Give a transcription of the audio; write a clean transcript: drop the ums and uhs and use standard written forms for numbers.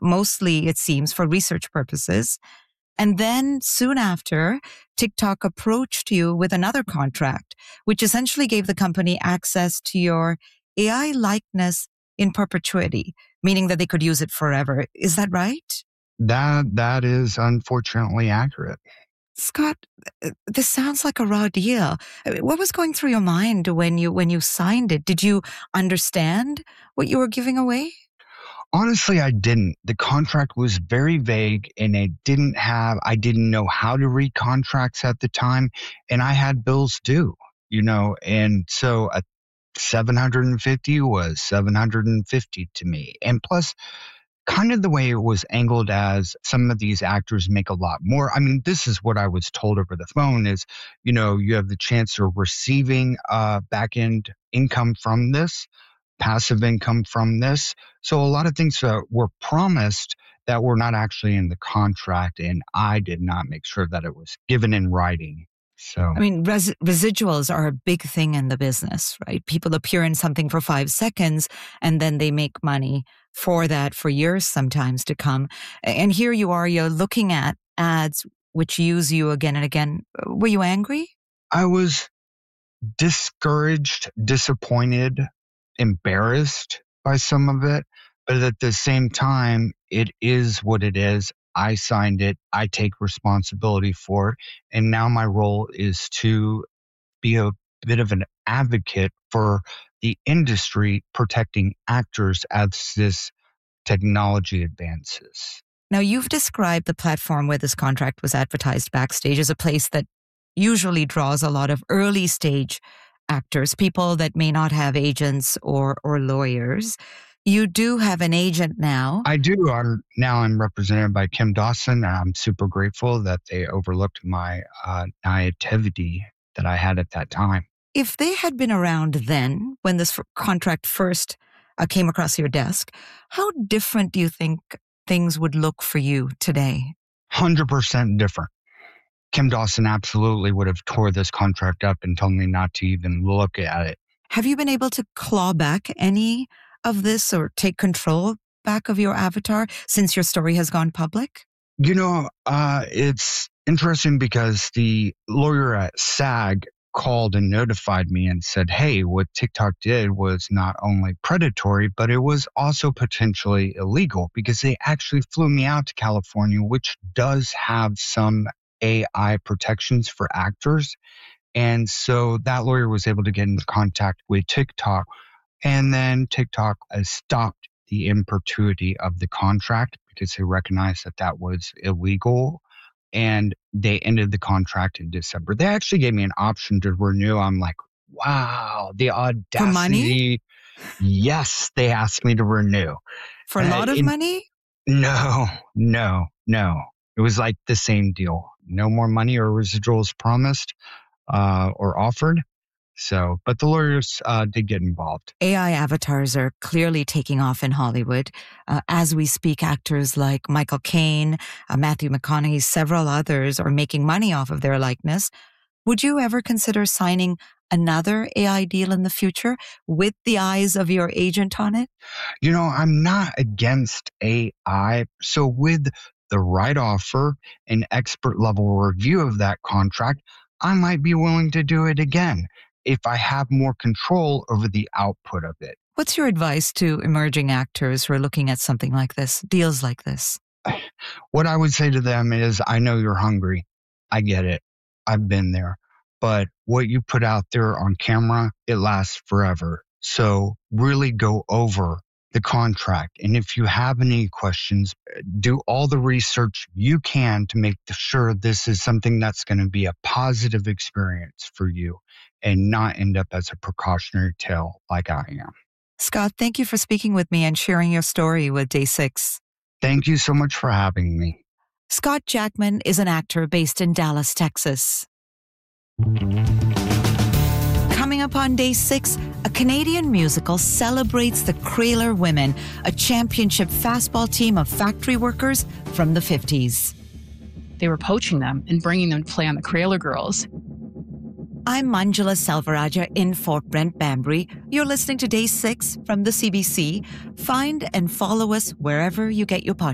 mostly, it seems, for research purposes. And then soon after, TikTok approached you with another contract, which essentially gave the company access to your AI likeness in perpetuity, meaning that they could use it forever. Is that right? That is unfortunately accurate. Scott, this sounds like a raw deal. What was going through your mind when you signed it? Did you understand what you were giving away? Honestly, I didn't. The contract was very vague and I didn't know how to read contracts at the time, and I had bills due, and so 750 was 750 to me. And plus, kind of the way it was angled as some of these actors make a lot more. I mean, this is what I was told over the phone is, you have the chance of receiving back end income from this, passive income from this. So a lot of things were promised that were not actually in the contract, and I did not make sure that it was given in writing. So, I mean, residuals are a big thing in the business, right? People appear in something for 5 seconds and then they make money for that for years sometimes to come. And here you're looking at ads which use you again and again. Were you angry? I was discouraged, disappointed, embarrassed by some of it. But at the same time, it is what it is. I signed it. I take responsibility for it. And now my role is to be a bit of an advocate for the industry, protecting actors as this technology advances. Now, you've described the platform where this contract was advertised backstage as a place that usually draws a lot of early stage actors, people that may not have agents or lawyers. You do have an agent now. I do. I'm represented by Kim Dawson, and I'm super grateful that they overlooked my naivety that I had at that time. If they had been around then, when this contract first came across your desk, how different do you think things would look for you today? 100% different. Kim Dawson absolutely would have tore this contract up and told me not to even look at it. Have you been able to claw back any of this or take control back of your avatar since your story has gone public? It's interesting because the lawyer at SAG called and notified me and said, hey, what TikTok did was not only predatory, but it was also potentially illegal because they actually flew me out to California, which does have some AI protections for actors. And so that lawyer was able to get in contact with TikTok. And then TikTok stopped the in perpetuity of the contract because they recognized that was illegal. And they ended the contract in December. They actually gave me an option to renew. I'm like, wow, the audacity. For money? Yes, they asked me to renew. For a lot of money? No. It was like the same deal. No more money or residuals promised or offered. So, but the lawyers did get involved. AI avatars are clearly taking off in Hollywood. As we speak, actors like Michael Caine, Matthew McConaughey, several others are making money off of their likeness. Would you ever consider signing another AI deal in the future with the eyes of your agent on it? I'm not against AI. So with the right offer and expert level review of that contract, I might be willing to do it again if I have more control over the output of it. What's your advice to emerging actors who are looking at something like this, deals like this? What I would say to them is, I know you're hungry. I get it. I've been there. But what you put out there on camera, it lasts forever. So really go over the contract. And if you have any questions, do all the research you can to make sure this is something that's going to be a positive experience for you and not end up as a precautionary tale like I am. Scott, thank you for speaking with me and sharing your story with Day 6. Thank you so much for having me. Scott Jackman is an actor based in Dallas, Texas. Coming up on Day 6, a Canadian musical celebrates the Crayler Women, a championship fastball team of factory workers from the 50s. They were poaching them and bringing them to play on the Crayler Girls. I'm Manjula Selvarajah in Fort Brent, Banbury. You're listening to Day 6 from the CBC. Find and follow us wherever you get your podcasts.